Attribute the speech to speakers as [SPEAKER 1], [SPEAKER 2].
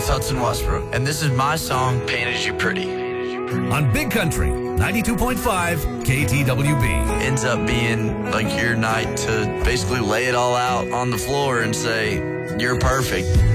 [SPEAKER 1] It's Hudson Westbrook, and this is my song, Painted You Pretty.
[SPEAKER 2] On Big Country, 92.5 KTWB.
[SPEAKER 1] Ends up being like your night to basically lay it all out on the floor and say, you're perfect.